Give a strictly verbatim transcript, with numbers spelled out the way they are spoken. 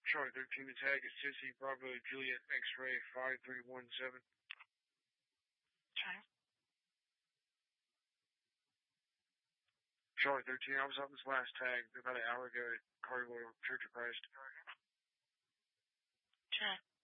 Charlie thirteen, the tag is Sissy, Bravo, Juliet, X-Ray, five three one seven. Okay. Charlie thirteen, I was on this last tag about an hour ago at Cardi Loyal, Church of Christ. Okay.